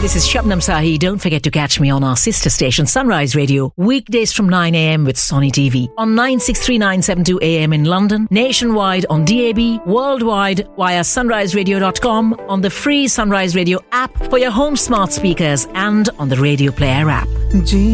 this is Shabnam Sahi. Don't forget to catch me on our sister station Sunrise Radio weekdays from 9 a.m. with Sony TV on 963972 AM in London, nationwide on DAB, worldwide via sunriseradio.com, on the free Sunrise Radio app for your home smart speakers and on the Radio Player app.